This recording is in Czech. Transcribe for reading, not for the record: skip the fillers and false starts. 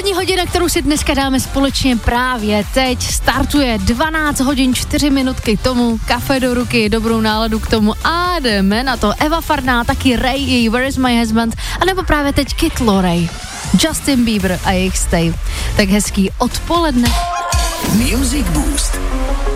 Ranní hodina, kterou si dneska dáme společně právě teď, startuje 12 hodin 4 minutky k tomu, kafe do ruky, dobrou náladu k tomu a jdeme na to. Eva Farná, taky Ray, její Where is my husband, anebo právě teď Kid Laroi, Justin Bieber a jejich Stay. Tak hezký odpoledne. Music Boost